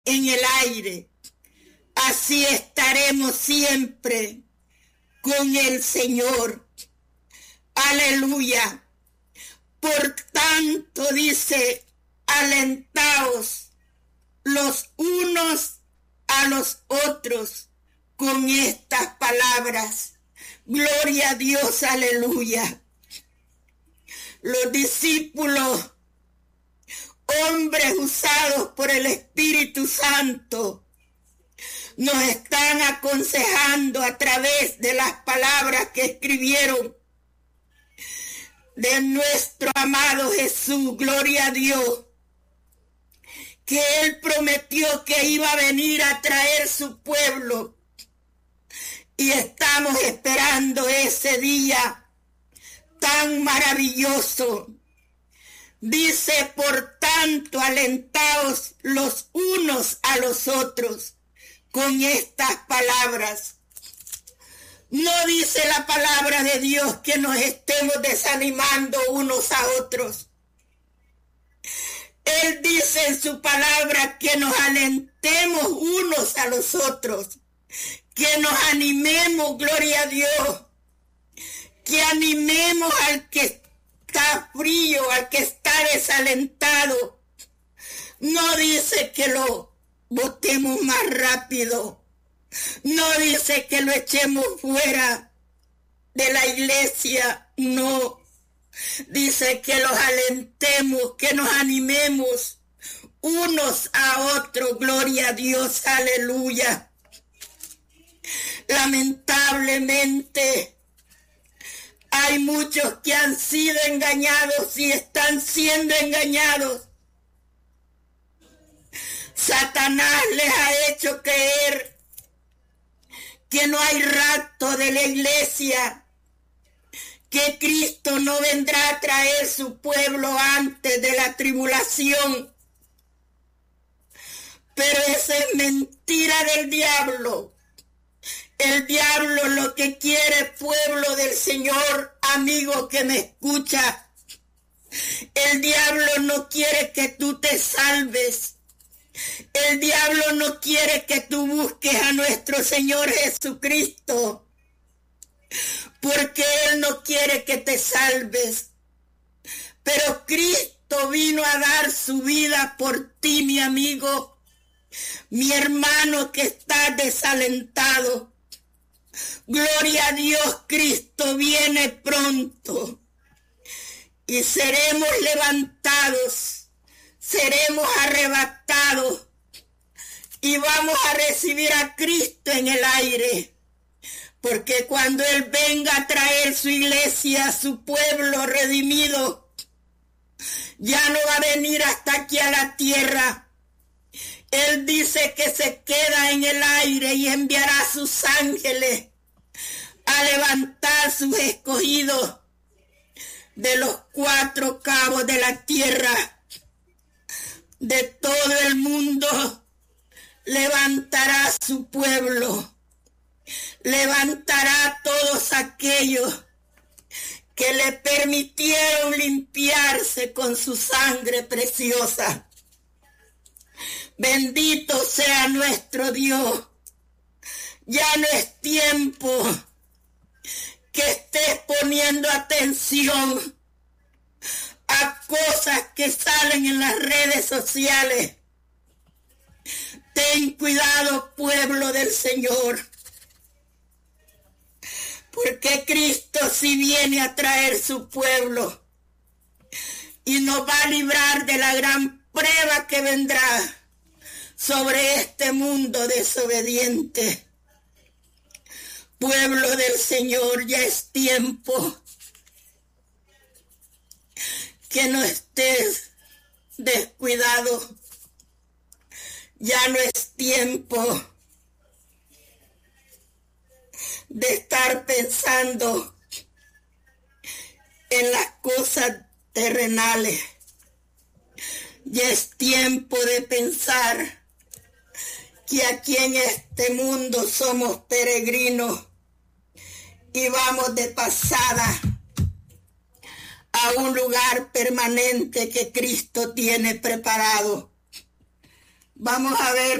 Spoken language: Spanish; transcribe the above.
en el aire, así estaremos siempre con el Señor. Aleluya. Por tanto, dice, alentaos los unos a los otros con estas palabras. Gloria a Dios, aleluya. Los discípulos, hombres usados por el Espíritu Santo, nos están aconsejando a través de las palabras que escribieron de nuestro amado Jesús. Gloria a Dios, que Él prometió que iba a venir a traer su pueblo, y estamos esperando ese día tan maravilloso. Dice, por tanto, alentaos los unos a los otros con estas palabras. No dice la palabra de Dios que nos estemos desanimando unos a otros. Él dice en su palabra que nos alentemos unos a los otros, que nos animemos, gloria a Dios, que animemos al que está frío, al que está desalentado. No dice que lo botemos más rápido, no dice que lo echemos fuera de la iglesia, no. Dice que los alentemos, que nos animemos unos a otros, gloria a Dios, aleluya. Lamentablemente, hay muchos que han sido engañados y están siendo engañados. Satanás les ha hecho creer que no hay rapto de la iglesia, que Cristo no vendrá a traer su pueblo antes de la tribulación. Pero esa es mentira del diablo. El diablo lo que quiere, pueblo del Señor, amigo que me escucha, el diablo no quiere que tú te salves. El diablo no quiere que tú busques a nuestro Señor Jesucristo, porque Él no quiere que te salves. Pero Cristo vino a dar su vida por ti, mi amigo, mi hermano que está desalentado. Gloria a Dios, Cristo viene pronto y seremos levantados, seremos arrebatados y vamos a recibir a Cristo en el aire. Porque cuando Él venga a traer su iglesia, a su pueblo redimido, ya no va a venir hasta aquí a la tierra. Él dice que se queda en el aire y enviará a sus ángeles a levantar sus escogidos de los cuatro cabos de la tierra. De todo el mundo levantará su pueblo. Levantará a todos aquellos que le permitieron limpiarse con su sangre preciosa. Bendito sea nuestro Dios. Ya no es tiempo que estés poniendo atención a cosas que salen en las redes sociales. Ten cuidado, pueblo del Señor, porque Cristo sí viene a traer su pueblo y nos va a librar de la gran prueba que vendrá sobre este mundo desobediente. Pueblo del Señor, ya es tiempo que no estés descuidado. Ya no es tiempo de estar pensando en las cosas terrenales. Ya es tiempo de pensar que aquí en este mundo somos peregrinos y vamos de pasada a un lugar permanente que Cristo tiene preparado. Vamos a ver